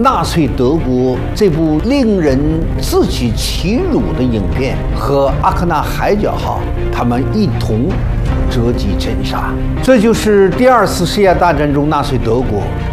纳粹德国这部令人自取其辱的影片和阿克纳海角号他们一同折戟沉沙。这就是第二次世界大战中纳粹德国